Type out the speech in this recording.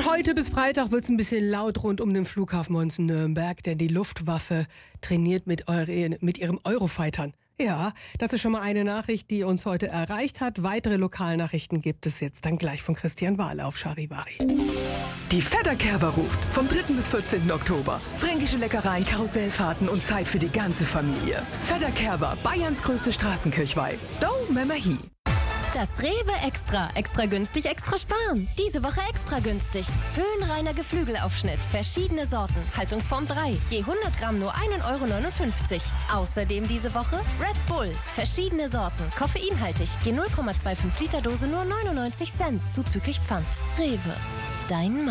Heute bis Freitag wird es ein bisschen laut rund um den Flughafen Monsen-Nürnberg, denn die Luftwaffe trainiert mit ihren Eurofightern. Ja, das ist schon mal eine Nachricht, die uns heute erreicht hat. Weitere Lokalnachrichten gibt es jetzt dann gleich von Christian Wahle auf Charivari. Die Fedderkerber ruft vom 3. bis 14. Oktober. Fränkische Leckereien, Karussellfahrten und Zeit für die ganze Familie. Fedderkerber, Bayerns größte Straßenkirchweih. Do Memmerhi. Das Rewe Extra. Extra günstig, extra sparen. Diese Woche extra günstig. Höhenreiner Geflügelaufschnitt. Verschiedene Sorten. Haltungsform 3. Je 100 Gramm nur 1,59 €. Außerdem diese Woche Red Bull. Verschiedene Sorten. Koffeinhaltig. Je 0,25 Liter Dose nur 99 Cent. Zuzüglich Pfand. Rewe. Dein Mann.